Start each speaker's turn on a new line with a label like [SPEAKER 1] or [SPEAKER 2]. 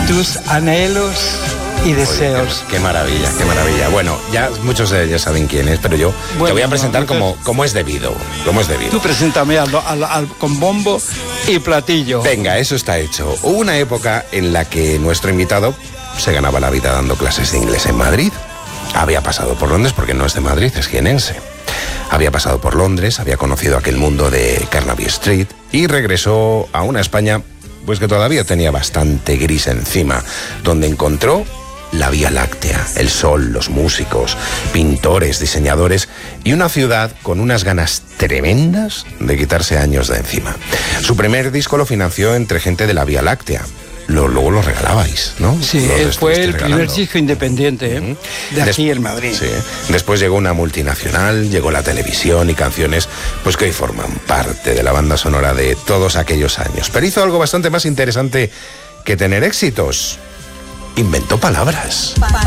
[SPEAKER 1] tus anhelos y deseos.
[SPEAKER 2] Qué maravilla, qué maravilla. Bueno, ya muchos de ellos saben quién es, pero yo te voy a presentar como es debido. Como es debido.
[SPEAKER 1] Tú preséntame con bombo y platillo.
[SPEAKER 2] Venga, eso está hecho. Hubo una época en la que nuestro invitado se ganaba la vida dando clases de inglés en Madrid. Había pasado por Londres, porque no es de Madrid, es jienense. Había pasado por Londres, había conocido aquel mundo de Carnaby Street y regresó a una España pues que todavía tenía bastante gris encima, donde encontró la Vía Láctea, el sol, los músicos, pintores, diseñadores y una ciudad con unas ganas tremendas de quitarse años de encima. Su primer disco lo financió entre gente de la Vía Láctea. Luego lo regalabais, ¿no?
[SPEAKER 1] Sí, fue el primer disco independiente de aquí en Madrid.
[SPEAKER 2] Sí. Después llegó una multinacional, llegó la televisión y canciones pues que hoy forman parte de la banda sonora de todos aquellos años. Pero hizo algo bastante más interesante que tener éxitos. Inventó palabras.